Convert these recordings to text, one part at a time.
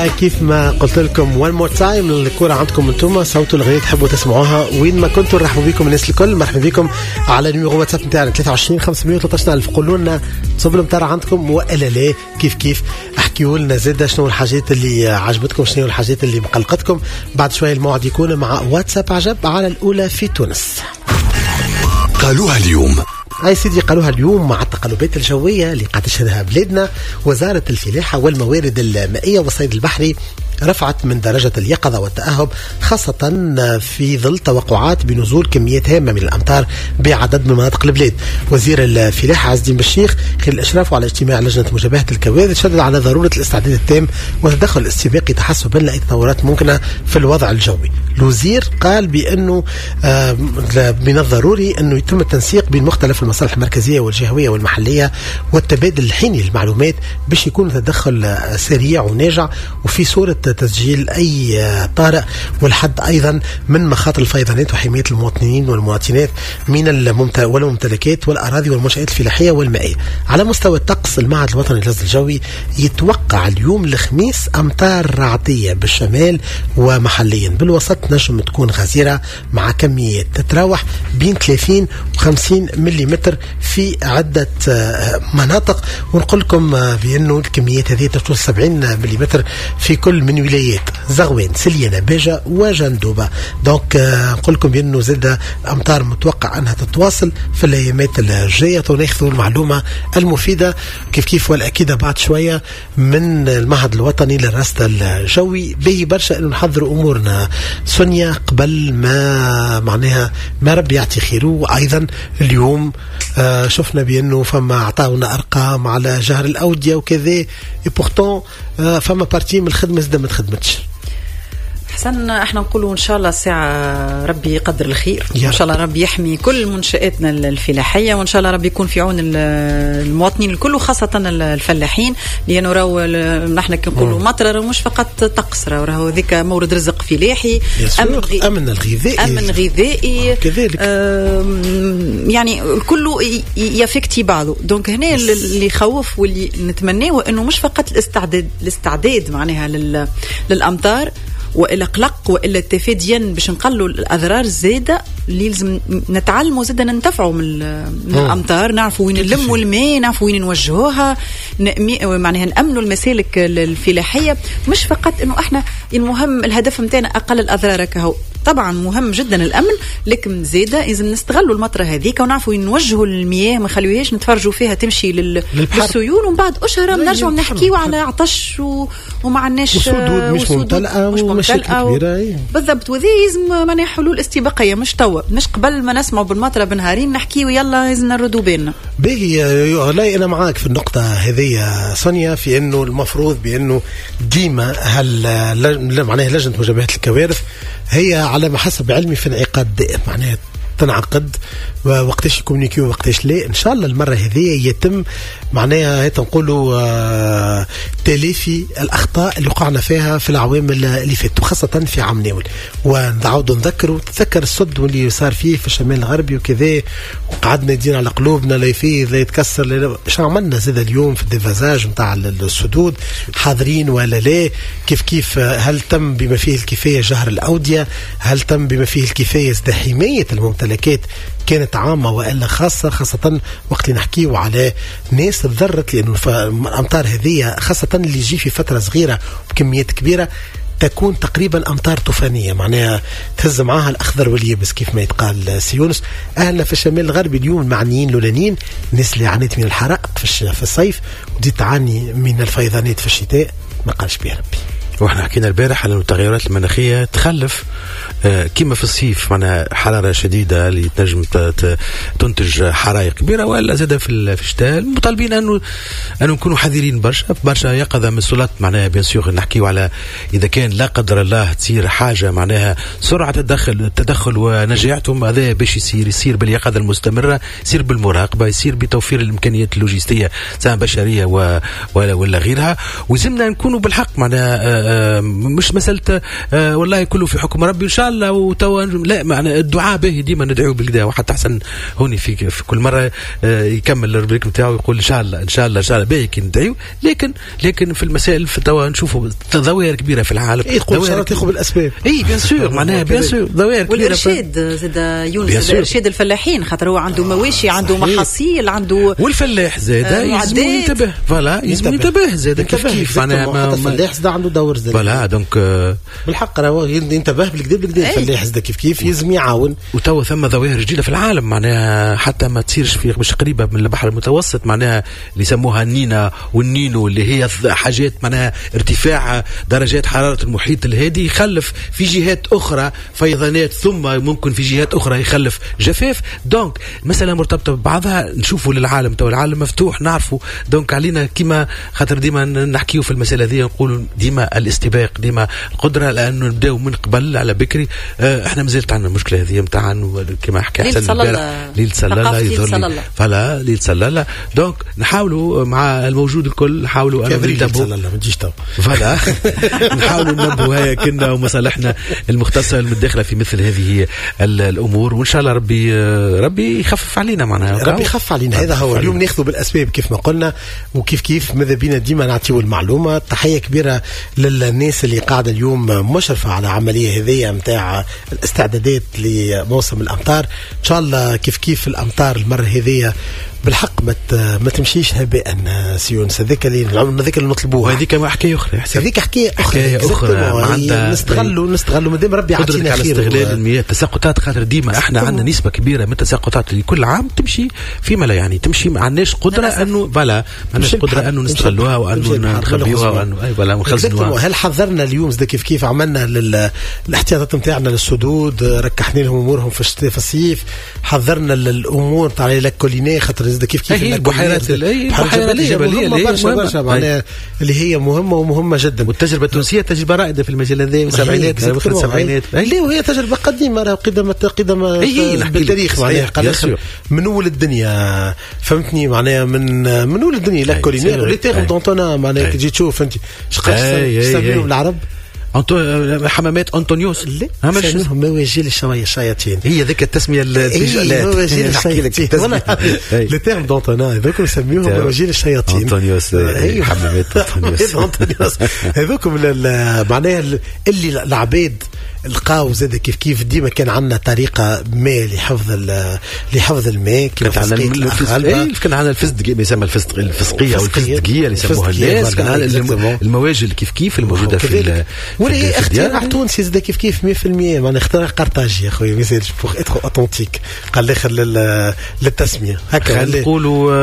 كيف ما قلت لكم one more time الكورة عندكم انتم صوتوا الغنية تحبوا تسمعوها وين ما كنتوا. نرحبوا بكم الناس الكل، مرحبا بكم على نيميرو واتساب نتاعنا 23 513 ألف. قولوا لنا تصب المطار عندكم وإلا لا، كيف احكيوا لنا زيادة شنو الحاجات اللي عجبتكم، شنو الحاجات اللي مقلقتكم. بعد شوية الموعد يكون مع واتساب عجب على الأولى في تونس. قالوها اليوم أي سيدي، قالوها اليوم مع التقلبات الجوية اللي قاعد تشهدها بلادنا. وزارة الفلاحة والموارد المائية والصيد البحري رفعت من درجة اليقظة والتأهب، خاصة في ظل توقعات بنزول كميات هامة من الأمطار بعدد من مناطق البلاد. وزير الفلاحة عز الدين بالشيخ خلال إشرافه على اجتماع لجنة مجابهة الكوارث شدد على ضرورة الاستعداد التام والتدخل الاستباقي تحسبا لأي تطورات ممكنة في الوضع الجوي. الوزير قال بأنه من الضروري أنه يتم التنسيق بين مختلف المصالح المركزية والجهوية والمحلية والتبادل الحيني للمعلومات باش يكون تدخل سريع وناجع وفي صورة تسجيل أي طارئ، والحد أيضا من مخاطر الفيضانات وحماية المواطنين والمواطنات من والممتلكات والأراضي والمنشآت الفلاحية والمائية. على مستوى الطقس، المعهد الوطني للرصد الجوي يتوقع اليوم الخميس أمطار رعدية بالشمال ومحليا. بالوسط نجم تكون غزيرة مع كميات تتراوح بين 30 و50 ملم في عدة مناطق. ونقول لكم بأنه الكميات هذه توصل 70 ملم في كل من ولايات زغوان، سليانة، باجة وجندوبة. دونك نقول لكم بأنه زاد أمطار متوقع أنها تتواصل في الأيامات الجاية. وناخذوا المعلومة المفيدة كيف والأكيدة بعد شوية من المعهد الوطني للرصد الجوي. به برشا أنه نحضر أمورنا سونيا قبل ما معناها ما ربي يعطي خيره. وأيضا اليوم شفنا بأنه فما عطاونا أرقام على جهر الأودية وكذا، بورتون فما بارتي من الخدمة زاد ما تخدمتش. حسن احنا نقولوا ان شاء الله ساعة ربي يقدر الخير، ان شاء الله ربي يحمي كل منشآتنا الفلاحية، وان شاء الله ربي يكون في عون المواطنين الكل وخاصة الفلاحين، لأنه راهو نحن كنقولوا مطر مش فقط طقس، راهو ذيك مورد رزق فلاحي، أمن غذائي كذلك، يعني كله يفكتي بعضه. دونك هنا اللي يخوف واللي نتمناه انه مش فقط الاستعداد معناها للأمطار وإلا قلق وإلا التفاديا باش نقلوا الأضرار الزايدة اللي لازم نتعلموا زادا ننتفعوا من الأمطار، نعرفوا وين نلموا الماء، نعرفوا وين نوجهوها، معناها نأمنوا المسالك الفلاحية. مش فقط إنه إحنا المهم الهدف متاعنا أقل الأضرار كهو، طبعا مهم جدا الأمن، لكن زاده لازم نستغلوا المطرة هذيك ونعرفوا نوجهوا المياه، ما خلوهاش نتفرجوا فيها تمشي للسيول ومن بعد أشهر نرجعوا نحكيوا على عطش وما عندناش وسدود مش ممتلئة ومشاكل كبيرة. بالضبط، وذي لازم معناها حلول استباقية، مش توا، مش قبل ما نسمعوا بالمطرة بنهارين نحكيوا يلا لازم نردوا بالنا. باهي لا، أنا معاك في النقطة هذه سونيا، في إنه المفروض بأنه ديما معناها لجنة مجابهة الكوارث هي على ما حسب علمي في انعقاد دائم، معناها تنعقد وقتاش يكومنيكيو وقتاش لا. ان شاء الله المره هذه يتم معناها تنقولوا تلافي الاخطاء اللي وقعنا فيها في العوام اللي فاتوا، خاصه في عام ناول. ونعاودوا نذكروا، تذكر السد واللي صار فيه في الشمال الغربي وكذا، وقعدنا يدينا على قلوبنا لا يفيض لا يتكسر. شو عملنا زاد اليوم في الديفازاج نتاع السدود؟ حاضرين ولا لا؟ كيف هل تم بما فيه الكفايه جهر الاوديه؟ هل تم بما فيه الكفايه حمايه الممتلكات كانت عامة وإلا خاصة وقت اللي نحكيه على ناس تضرت، لأنه الأمطار هذه خاصة اللي يجي في فترة صغيرة وبكميات كبيرة تكون تقريبا أمطار طوفانية، معناها تهز معاها الأخضر واليابس كيف ما يتقال سيونس. أهلنا في الشمال الغربي اليوم المعنيين الأولانيين، الناس اللي عانت من الحرائق في الصيف ودي تعاني من الفيضانات في الشتاء، ما قالش بها ربي. واحنا حكينا البارح على التغيرات المناخية تخلف كما في الصيف معناها حرارة شديدة اللي تنجم تنتج حرائق كبيرة، ولا زاد في الشتاء مطالبين أنه نكونوا حذرين برشا يقظة من السلطات. معناها بيان سور نحكيو على إذا كان لا قدر الله تصير حاجة معناها سرعة التدخل ونجاعتهم، هذا باش يصير باليقظة المستمرة، يصير بالمراقبة، يصير بتوفير الإمكانيات اللوجستية سواء بشرية ولا غيرها. وزمنا نكونوا بالحق معناها مش مسألة والله كله في حكم ربي إن شاء الله وتوا لا، معنى الدعاء به ديما ندعو بالكدا، وحتى حسن هوني في كل مرة يكمل الربريك نتاعو يقول إن شاء الله إن شاء الله إن شاء الله به كي ندعو. لكن في المسائل في توا نشوفوا ظواهر كبيرة في العالم، يقول شرط ياخذ بالأسباب. إيه بيان سور معناها بيان سور ظواهر كبيرة. والإرشاد زاد يونس، إرشاد الفلاحين خاطر هو عنده مواشي عنده محاصيل عنده، والفلاح زاد يلزم ينتبه فوالا يلزم ينتبه زاد كيف معناها الفلاح زاد عنده دور زاد فوالا دونك بالحق راهو ينتبه بالكدا الفلاح زاد كيف يلزم يعاون. وتوا ثم ظواهر جديدة في العالم معناها حتى ما تصيرش في مش قريبة من البحر المتوسط، معناها اللي يسموها النينا والنينو اللي هي حاجات معناها ارتفاع درجات حرارة المحيط الهادي يخلف في جهات أخرى فيضانات، ثم ممكن في جهات أخرى يخلف جفاف. دونك مسألة مرتبطة ببعضها. نشوفوا للعالم تو العالم مفتوح نعرفوا، دونك علينا كما خاطر ديما نحكيو في المسألة هذه نقول ديما الاستباق ديما القدرة لأنه نبداو من قبل على بكري. احنا مازلت عندنا المشكلة هذه نتاع كما حكى حسن امبارح ليل سلالة يظهر فلا ليل سلالة. دونك نحاولوا مع الموجود الكل نحاولوا أن ننتبهوا ما تجيش تو فلا نحاولوا ننبهوا هيا كنا ومصالحنا المختصة المتداخلة في مثل هذه الأمور، وإن شاء الله ربي يخفف علينا معناها ربي يخفف علينا. هذا هو اليوم ناخذ بالأسباب كيف ما قلنا، وكيف ماذا بينا ديما نعطيو المعلومة. تحية كبيرة للناس اللي قاعدة اليوم مشرفة على عملية هذه متاع الاستعدادات لموسم الأمطار. إن شاء الله كيف الأمطار المرة هذه بالحق ما تمشيش هباء سيونس. هذيك اللي نطلبوها، هذيك ما حكايه اخرى، هذيك حكايه اخرى نستغلوا مادام ربي يعطينا خير على استغلال المياه. التساقطات خاطر ديما احنا عندنا نسبه كبيره من التساقطات اللي كل عام تمشي فيما لا يعني تمشي، ما عندناش قدره انه فلا ما عندناش قدره انه نستغلوها وانه نخبيوها وانه اي فلا ونخزنوها. هل حضرنا اليوم كيف عملنا الاحتياطات نتاعنا للسدود، ركحنا لهم امورهم في الصيف، حضرنا الامور تاع الكولينيه خاطر كيف البحيرات الجبليه اللي هي مهمه جدا. والتجربه التونسيه تجربه رائده في المجال هذا من السبعينات اواخر السبعينات. لا وهي تجربه قديمه قدم بالتاريخ معناها من اول الدنيا فهمتني معناها من اول الدنيا لا كولينير اللي تاخذ دونتونا معناها تجي تشوف انت يسميهم العرب حمامات أنطونيوس منهم مواجيل الشياطين. هي ذيك التسمية مواجيل الشياطين اللي تعمل دونتونا هذوك يسميوهم مواجيل الشياطين أنطونيوس حمامات أنطونيوس هذوك معناها اللي العباد القاو زاد كيف ديما كان عندنا طريقة ما لحفظ الماء كيف كان عندنا الفزدقية يسمى الفسقية أو الفزدقية اللي يسموها الناس. كان عندنا المواجل كيف الموجودة في ولا اختراع تونسي زاد كيف 100% ما اختراع قرطاج يا خويا ميساج بوغ اترو اوتونتيك قال الاخر للتسمية هكا نقولوا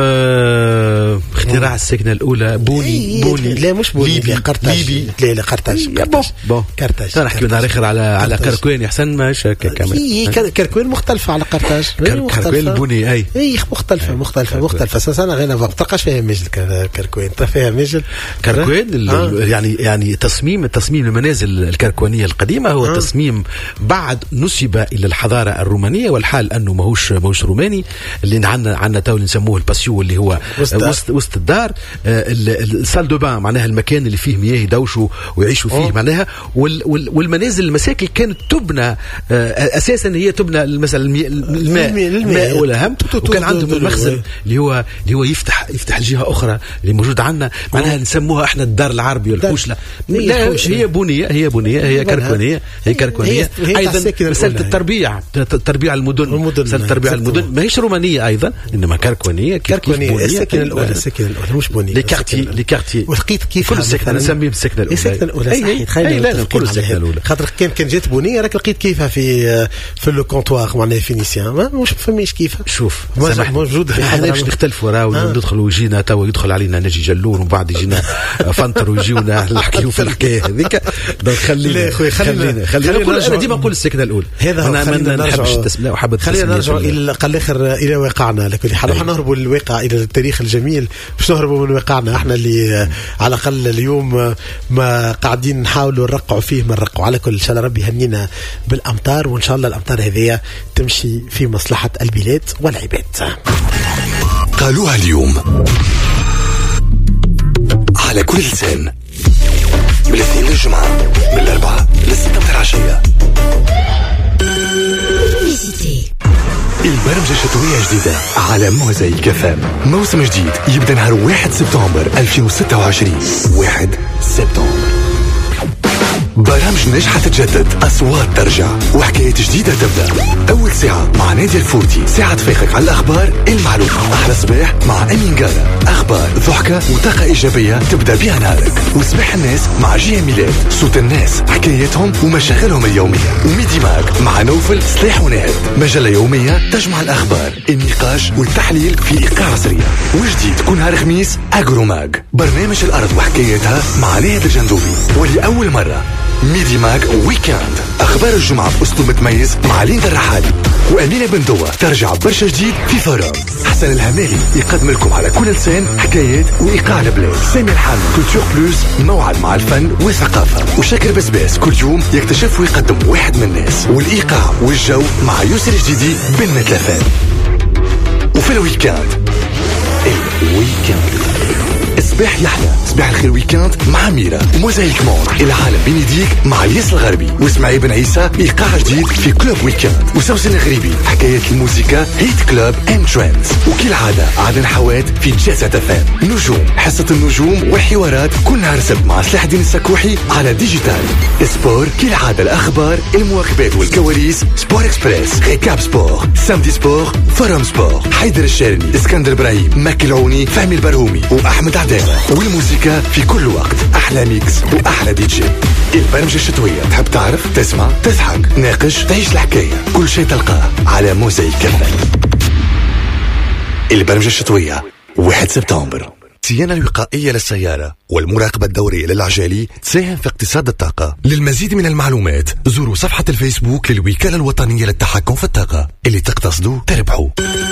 اختراع السكنة الأولى بوني لا مش بوني قرطاج لا قرطاج قرطاج نحكي نهار على كركوين احسن ما شاكا كمان كركوين مختلفة على قرطاج كركوين البني اي مختلفة سنة غير ما تلقاش فيها مجل كركوين فيها مجل كركوين يعني تصميم المنازل الكركوانية القديمة هو تصميم بعد نسب إلى الحضارة الرومانية، والحال أنه ماهوش روماني. اللي عندنا تو نسموه الباسيو اللي هو وسط الدار، السال دو بان معناها المكان اللي فيه مياه يدوشوا ويعيشوا فيه معناها. والمنازل المساكن كانت تبنى أساسا هي تبنى مثلا الماء والأهم، وكان عندهم المخزن اللي هو يفتح الجهة أخرى اللي موجود عندنا معناها نسموها احنا الدار العربي والحوشلة. هي بنية هي كركونية أيضا مسألة التربيع المدن مسألة المدن ما هيش رومانية أيضا إنما كركونية السكنة الأولى مش بنية لي كارتي ولقيت كيف كل السكنة نسميه السكنة الأولى صحيح خلينا نقول السكنة الأولى خاطر كان جات بنية راك لقيت كيفها في لو كونتوار معناها فينيسيان مش فماش كيفها شوف موجود في احنا باش نختلفوا راهو ندخلوا يجينا توا يدخل علينا نجي جلون وبعد يجينا فانتر ويجيونا نحكيو في الحكايه هذيك. خلينا انا ديما نقول السكنه الاولى هذا ما نحبش التسميه وحابب خلينا نرجع الى واقعنا لكل حال نهربوا للواقع الى التاريخ الجميل باش نهربوا من واقعنا احنا اللي على الاقل اليوم ما قاعدين نحاولوا نرقعوا فيه ما نرقعوا. على كل ان شاء الله ربي يهنينا بالامطار وان شاء الله الامطار هذه تمشي في مصلحه البلاد والعباد. قالوها اليوم على كل لسان. من الاثنين للجمعة من الأربعة للستة متاع العشية. البرمجة الشتوية جديدة على موزايك FM. موسم جديد يبدأ نهار 1 سبتمبر 2026. 1 سبتمبر. برامج ناجحة تتجدد، أصوات ترجع، وحكايات جديدة تبدأ. أول ساعة مع نادي الفورتي، ساعة تفيقك على الأخبار المعلومة. أحلى صباح مع أمين جارة، أخبار، ضحكة وطاقة إيجابية تبدأ بها نهارك. وصباح الناس مع جيه ميلاد، صوت الناس، حكاياتهم ومشاغلهم اليومية. وميدي ماك مع نوفل صليح ونهد، مجلة يومية تجمع الأخبار، النقاش والتحليل في إيقاع عصرية. وجديد كل نهار خميس أجروماج، برنامج الأرض وحكاياتها مع نهد الجندوبي. ولأول مرة ميدي ماك ويكاند، أخبار الجمعة بأسلوب متميز مع ليندا الرحالي وأمينة بندوة. ترجع برشا جديد في فورم. حسن الهمالي يقدم لكم على كل لسان حكايات وإيقاع البلاد. سامي الحامي كولتور بلوس، موعد مع الفن والثقافة. وشاكر بسباس كل يوم يكتشف ويقدم واحد من الناس. والإيقاع والجو مع يسر الجديدي بن تلفان. وفي الويكاند صباح يحلى، صباح الخير ويكاند مع ميرا وموزايك مون. العالم بين يديك مع ياسر الغربي واسماعيل بن عيسى. ايقاع جديد في كلوب ويكاند. وسوسن الغريبي، حكايات الموسيقى، هيت كلوب اند ترندز. وكل عادة عدن حوات في جازة تفان. نجوم، حصة النجوم والحوارات كل نهار سبت مع سلاح الدين السكوحي على ديجيتال. سبور كل عادة، الأخبار، المواكبات والكواليس. سبور اكسبريس، ريكاب سبور، سامدي سبور، فورم سبور. حيدر الشارني، اسكندر ابراهيم، ماكي العوني، فهمي البرهومي وأحمد عداوة. والموسيقى في كل وقت، أحلى ميكس وأحلى دي جي. البرمجة الشتوية، تحب تعرف، تسمع، تضحك، ناقش، تعيش الحكاية. كل شيء تلقاه على موزايك FM. البرمجة الشتوية 1 سبتمبر. الصيانة الوقائية للسيارة والمراقبة الدورية للعجالي تساهم في اقتصاد الطاقة. للمزيد من المعلومات زوروا صفحة الفيسبوك للوكالة الوطنية للتحكم في الطاقة. اللي تقتصدوا تربحوا.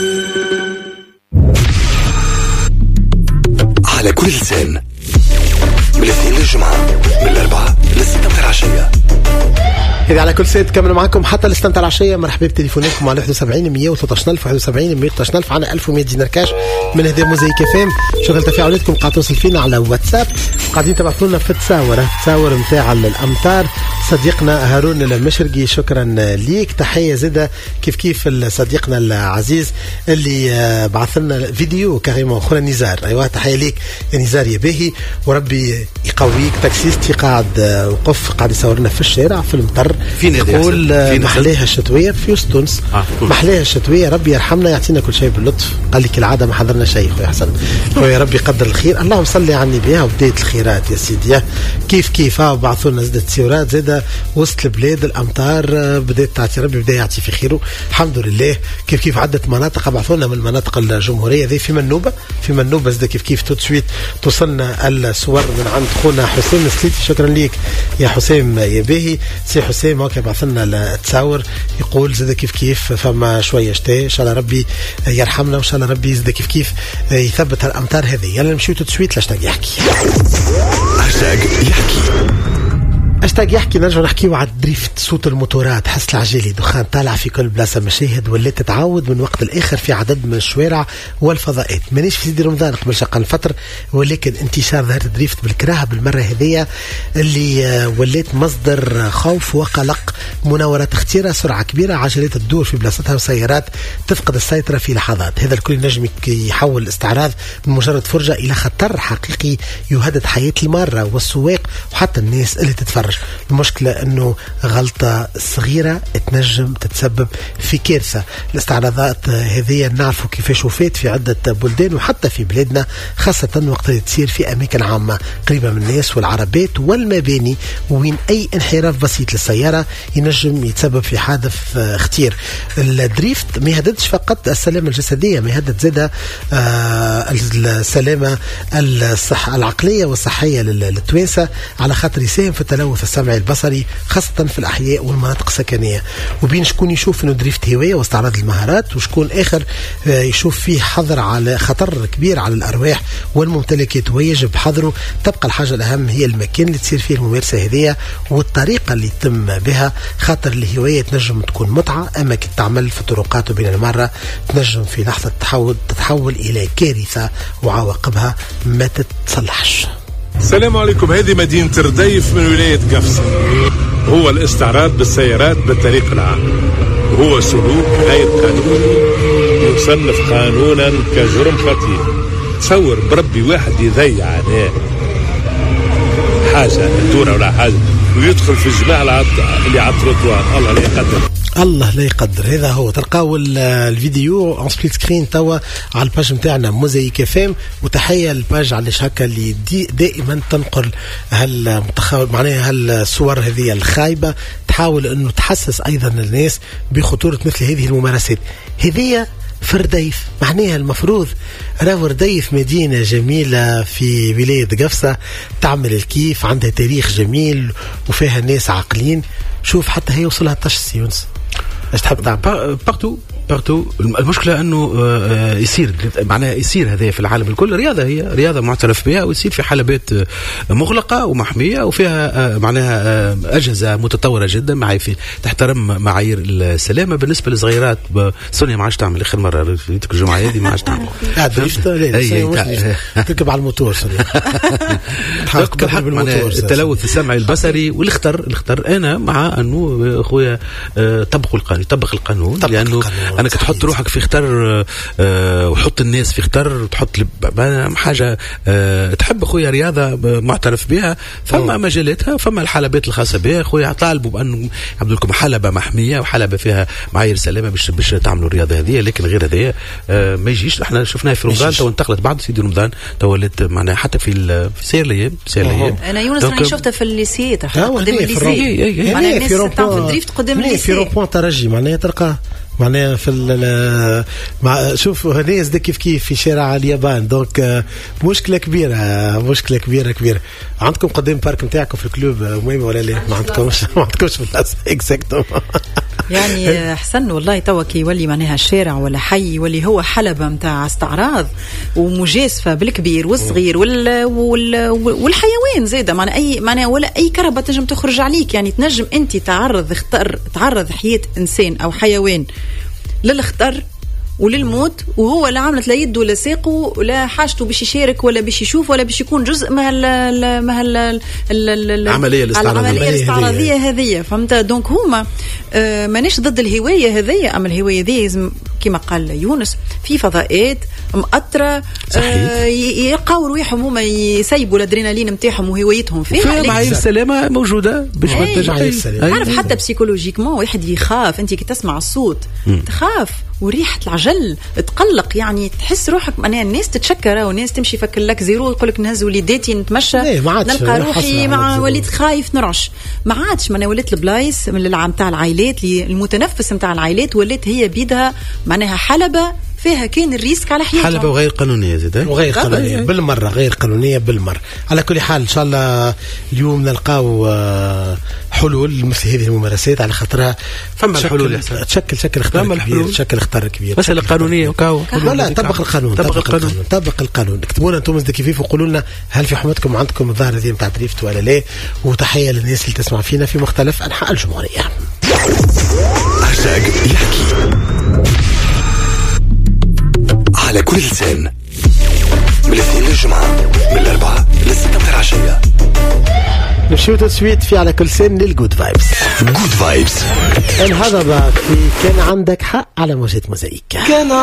على كل لسان من الاثنين للجمعة من الأربعة للستة متاع العشية. إذا على كل سيد كملوا معكم حتى الاستمتع العشية. مرحبا بتليفوناتكم على 71 113 ألف 71 113 ألف. عنا 1100 دينار كاش من هذا موزايك FM. شغل تفاعلاتكم قاعد توصل فينا على واتساب، قاعدين تبعثوا لنا في التصاور نتاع الأمطار. صديقنا هارون المشرقي شكرا ليك. تحية زادة كيف صديقنا العزيز اللي بعث لنا فيديو كريمون خونا نزار. أيوة تحية ليك يا نزار يا باهي، وربي يقويك. تاكسيستي قاعد وقف قاعد يصورنا في الشارع في المطر. يقول محليها الشتوية في وسط تونس. محليها الشتوية، ربي يرحمنا يعطينا كل شيء باللطف. قال لي كالعادة ما حضرنا شيء خويا حسن. خويا ربي يقدر الخير. اللهم صلي على النبي. وبداية الخيرات يا سيدي. كيف بعثوا لنا زادة تصويرات زادة وسط البلاد. الأمطار بدأت تعطي، ربي بدأ يعطي في خيره الحمد لله. كيف عدة مناطق بعثوا لنا من المناطق الجمهورية ذي. في منوبة زادة كيف توتسويت توصلنا الصور من عند خونا حسين السليتي. شكرا ليك يا حسين يا باهي. سي حسين هكا بعث لنا التصاور يقول زاد كيف فما شويه شتاء. ان شاء الله ربي يرحمنا وان شاء الله ربي يزيد كيف يثبت الامطار هذه. يلا نمشيو تسويت لاشتاق يحكي. اشتاق يحكي. نرجع نحكيو على الدريفت، صوت الموتورات، حس العجالي، دخان طالع في كل بلاصه. مشاهد ولات تتعاود من وقت الاخر في عدد من الشوارع والفضاءات. مانيش في سيدي رمضان قبل شقا فتره، ولكن انتشار ظاهره الدريفت بالكراهه بالمره هذيا اللي ولات مصدر خوف وقلق. مناورات اختيارها سرعه كبيره، عجلات تدور في بلاصتها وسيارات تفقد السيطره في لحظات. هذا الكل نجم يحول الاستعراض من مجرد فرجه الى خطر حقيقي يهدد حياه الماره والسواق وحتى الناس اللي تتفرج. المشكلة أنه غلطة صغيرة تنجم تتسبب في كارثة. الاستعراضات هذه نعرفوا كيفاش وفات في عدة بلدان وحتى في بلادنا، خاصة وقت اللي تصير في أماكن عامة قريبة من الناس والعربات والمباني، وين أي انحراف بسيط للسيارة ينجم يتسبب في حادث خطير. الدريفت ما يهددش فقط السلامة الجسدية، ما يهدد زادة السلامة العقلية والصحية للتوانسة، على خاطر يساهم في التلوث السمعي البصري خاصة في الأحياء والمناطق السكنية. وبين شكون يشوف انه دريفت هواية واستعراض المهارات، وشكون آخر يشوف فيه حظر على خطر كبير على الأرواح والممتلكات ويجب حظره. تبقى الحاجة الأهم هي المكان اللي تصير فيه الممارسة هذه والطريقة اللي يتم بها، خاطر الهواية تنجم تكون متعة، أما كي تعمل في طرقات وبين المرة تنجم في لحظة تتحول إلى كارثة وعواقبها ما تتصلحش. السلام عليكم. هذه مدينة رديف من ولاية قفصة. هو الاستعراض بالسيارات بالطريق العام، وهو سلوك غير قانوني يصنف قانونا كجرم خطير. تصور بربي واحد يضيع عناه حاجة الدورة ولا حاجة ويدخل في الجماعة اللي على التروتوار. الله لا يقدر، الله لا يقدر. هذا هو. تلقاو الفيديو اون سبليت سكرين توا على الباج نتاعنا موزايك اف ام. وتحيه للباج على هكا اللي دائما تنقل معناها هالصور هذه الخايبه، تحاول انه تحسس ايضا الناس بخطوره مثل هذه الممارسات. هذه في رديف، معناها المفروض راهو رديف مدينة جميلة في ولاية قفصة، تعمل الكيف، عندها تاريخ جميل وفيها ناس عاقلين. شوف حتى هي وصلها تشس يونس. ايش تحب تعمل؟ بارتو. المشكله انه يصير هذا في العالم الكل. رياضه، هي رياضه معترف بها، ويصير في حلبات مغلقه ومحميه وفيها معناها اجهزه متطوره جدا تحترم معايير السلامه. بالنسبه للصغيرات سونيا ما عادش تعمل. اخر مره ريتك الجمعه هذه ما عادش تعمل. تركب على الموتور سونيا. التلوث السمعي البصري والاخطر. انا مع انه اخويا طبق القانون لانه أنا كتحط روحك في خطر وحط الناس في خطر، تحط حاجة تحب أخويا رياضة معترف بها. فما مجالاتها، فما الحلبات الخاصة بها. أخويا طالبوا بأنه يعملوا لكم حلبة محمية وحلبة فيها معايير سلامة باش تعملوا الرياضة هذه. لكن غير هذه ما يجيش. احنا شفناها في رمضان تو انتقلت بعد سيدي رمضان تولت معناها حتى في سير ليام. أنا يونس راني شفتها في الليسي قدام الليسي. معناها الناس تعمل في الدريفت قدام الليسي في روبوان ترجي. معناها تلقى معناها في شوف ناس كيف في شارع اليابان. دونك مشكله كبيره. عندكم قدام بارك نتاعكم في الكلوب مهمه ولا لا؟ ما عندكمش في الناس اكزاكتوم. يعني حسن والله توا كي يولي معناها الشارع ولا حي واللي هو حلبة متاع استعراض ومجازفة بالكبير والصغير والحيوان زيادة. معناها ولا أي كهرباء تنجم تخرج عليك. يعني تنجم أنت تعرض حياة إنسان أو حيوان للخطر وللموت، وهو لا عملت لا يده ولا ساقه ولا حاجته باش يشارك ولا باش يشوف ولا باش يكون جزء من العملية الاستعراضية هذه. فهمت؟ دونك هما مانيش ضد الهواية هذه، أما الهواية هذه كما قال يونس في فضاءات مأطرة يلقاو رواحهم هما يسيبوا الادرينالين نتاعهم وهوايتهم فيها. معايير السلامة موجودة باش ما تنجحش. تعرف حتى بسيكولوجيكمون واحد يخاف. انت كي تسمع الصوت تخاف وريحة العجل تقلق. يعني تحس روحك معناها الناس تتشكر والناس تمشي فك لك زيرو يقول لك نهز وليداتي نتمشى نلقى روحي مع وليد خايف نرعش. ما عادش معناها ولات البلايص من العام تاع العائلات المتنفس نتاع العائلات ولات هي بيدها معناها حلبة فيها كان الريسك على حياتهم. حلبة وغير قانونية وغير قانونية بالمرة. غير قانونية بالمرة. على كل حال إن شاء الله اليوم نلقاو حلول مثل هذه الممارسات على خاطرها. فما الحلول تشكل خطر كبير. مسألة قانونية وكاو. لا طبق القانون. اكتبوا لنا انتم كيف وقولوا لنا هل في حماتكم عندكم الظاهرة هذه نتاع دريفت ولا لا. وتحية للناس اللي تسمع فينا في مختلف أنحاء الجمهورية. يحكي على كل لسان من الاثنين للجمعة من 4 ل6 العشية. نمشيو تسويت في على كل سن للجود فايبس. الهضبة في كان عندك حق على موجة موزايك.